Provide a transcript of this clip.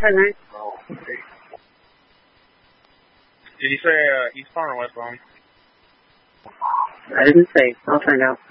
turn right. Did you say eastbound or westbound? I didn't say. I'll find out.